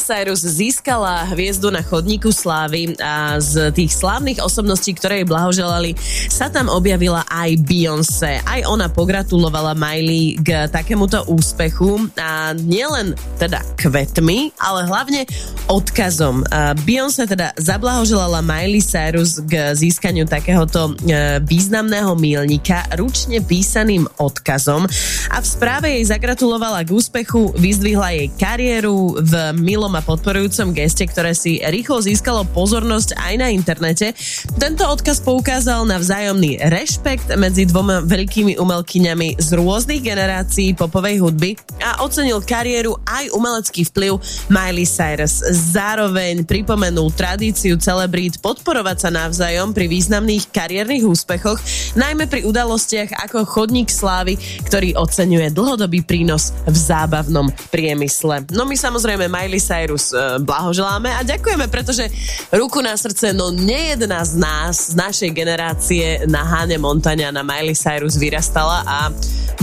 Cyrus získala hviezdu na chodníku slávy a z tých slávnych osobností, ktoré jej blahoželali, sa tam objavila aj Beyoncé. Aj ona pogratulovala Miley k takémuto úspechu a nielen teda kvetmi, ale hlavne odkazom. Beyoncé teda zablahoželala Miley Cyrus k získaniu takéhoto významného míľnika ručne písaným odkazom a v správe jej zagratulovala k úspechu, vyzdvihla jej kariéru v milom a podporujúcom geste, ktoré si rýchlo získalo pozornosť aj na internete. Tento odkaz poukázal na vzájomný rešpekt medzi dvoma veľkými umelkyňami z rôznych generácií popovej hudby a ocenil kariéru aj umelecký vplyv Miley Cyrus. Zároveň pripomenul tradíciu celebrít podporovať sa navzájom pri významných kariérnych úspechoch, najmä pri udalostiach ako Chodník slávy, ktorý oceňuje dlhodobý prínos v zábavnom priemysle. No my samozrejme Miley Cyrus blahoželáme a ďakujeme, pretože ruku na srdce, no nejedna z nás, z našej generácie na Hane Montane a na Miley Cyrus vyrastala a